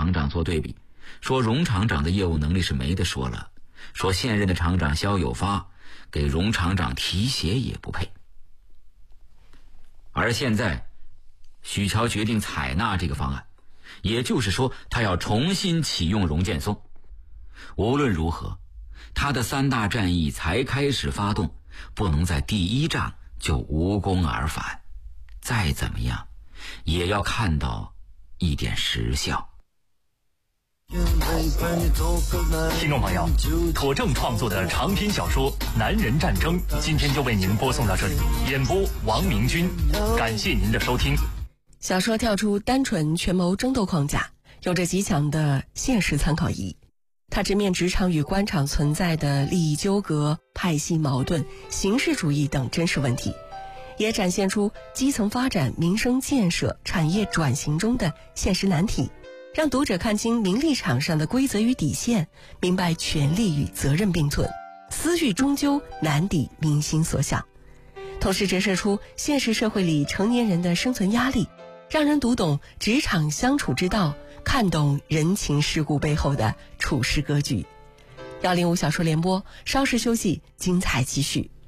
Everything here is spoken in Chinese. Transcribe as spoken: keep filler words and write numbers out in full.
厂长做对比，说荣厂长的业务能力是没得说了，说现任的厂长肖有发给荣厂长提鞋也不配。而现在许桥决定采纳这个方案，也就是说他要重新启用荣建松。无论如何，他的三大战役才开始发动，不能在第一仗就无功而返，再怎么样也要看到一点实效。 听众朋友，妥正创作的长篇小说《男人战争》今天就为您播送到这里，演播王明军，感谢您的收听。 小说跳出单纯权谋争斗框架，有着极强的现实参考意义。它直面职场与官场存在的利益纠葛、派系矛盾、形式主义等真实问题，也展现出基层发展、民生建设、产业转型中的现实难题，让读者看清名利场上的规则与底线，明白权力与责任并存，私欲终究难抵民心所向。同时折射出现实社会里成年人的生存压力，让人读懂职场相处之道，看懂人情世故背后的处世格局。幺零五小说联播，稍事休息，精彩继续。